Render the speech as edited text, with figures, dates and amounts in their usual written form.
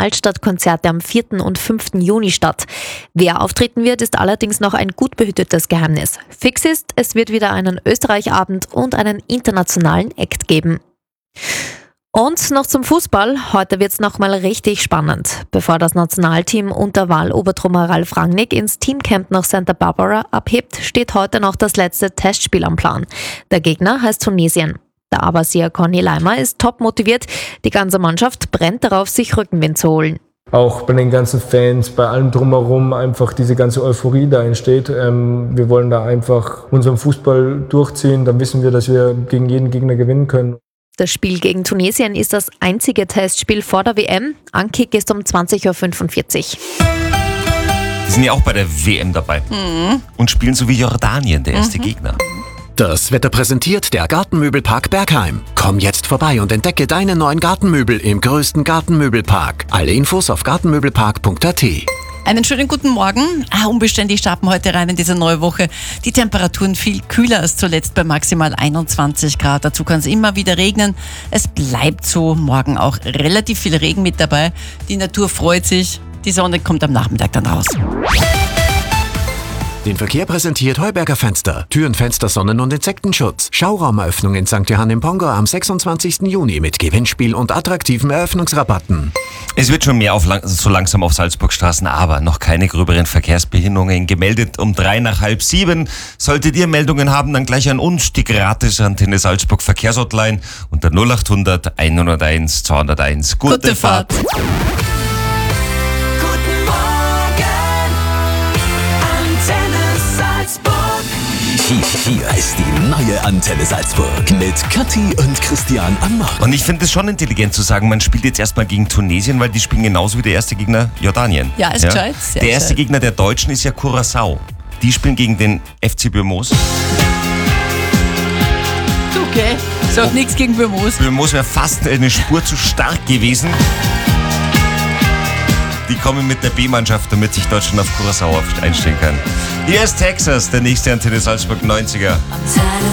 Altstadtkonzerte am 4. und 5. Juni statt. Wer auftreten wird, ist allerdings noch ein gut behütetes Geheimnis. Fix ist, es wird wieder einen Österreich-Abend und einen internationalen Act geben. Und noch zum Fußball. Heute wird's nochmal richtig spannend. Bevor das Nationalteam unter Wahlobertrummer Ralf Rangnick ins Teamcamp nach Santa Barbara abhebt, steht heute noch das letzte Testspiel am Plan. Der Gegner heißt Tunesien. Der Abassier Conny Leimer ist top motiviert. Die ganze Mannschaft brennt darauf, sich Rückenwind zu holen. Auch bei den ganzen Fans, bei allem drumherum einfach diese ganze Euphorie da entsteht. Wir wollen da einfach unseren Fußball durchziehen. Dann wissen wir, dass wir gegen jeden Gegner gewinnen können. Das Spiel gegen Tunesien ist das einzige Testspiel vor der WM. Ankick ist um 20.45 Uhr. Die sind ja auch bei der WM dabei und spielen so wie Jordanien, der erste Gegner. Das Wetter präsentiert der Gartenmöbelpark Bergheim. Komm jetzt vorbei und entdecke deine neuen Gartenmöbel im größten Gartenmöbelpark. Alle Infos auf gartenmöbelpark.at. Einen schönen guten Morgen. Unbeständig starten heute rein in diese neue Woche. Die Temperaturen viel kühler als zuletzt bei maximal 21 Grad. Dazu kann es immer wieder regnen. Es bleibt so. Morgen auch relativ viel Regen mit dabei. Die Natur freut sich. Die Sonne kommt am Nachmittag dann raus. Den Verkehr präsentiert Heuberger Fenster. Türen, Fenster, Sonnen- und Insektenschutz. Schauraumeröffnung in St. Johann im Pongo am 26. Juni mit Gewinnspiel und attraktiven Eröffnungsrabatten. Es wird schon mehr so langsam auf Salzburgstraßen, aber noch keine gröberen Verkehrsbehinderungen gemeldet. Um 6:30. Solltet ihr Meldungen haben, dann gleich an uns, die gratis Antenne Salzburg Verkehrshotline unter 0800 101 201. Gute Fahrt! Hier ist die neue Antenne Salzburg mit Kathi und Christian Ammann. Und ich finde es schon intelligent zu sagen, man spielt jetzt erstmal gegen Tunesien, weil die spielen genauso wie der erste Gegner Jordanien. Ja, ist gescheit. Der erste Gegner der Deutschen ist ja Curaçao. Die spielen gegen den FC Bürmoos. Okay, sag nichts gegen Bürmoos. Bürmoos wäre fast eine Spur zu stark gewesen. Die kommen mit der B-Mannschaft, damit sich Deutschland auf Curaçao einstellen kann. Hier ist Texas, der nächste Antenne Salzburg 90er. Antenne